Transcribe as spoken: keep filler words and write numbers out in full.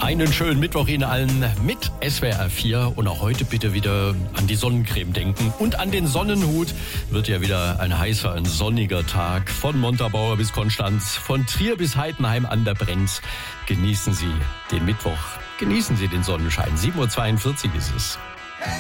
Einen schönen Mittwoch Ihnen allen mit S W R vier und auch heute bitte wieder an die Sonnencreme denken und an den Sonnenhut. Wird ja wieder ein heißer, ein sonniger Tag von Montabaur bis Konstanz, von Trier bis Heidenheim an der Brenz. Genießen Sie den Mittwoch, genießen Sie den Sonnenschein. sieben Uhr zweiundvierzig ist es.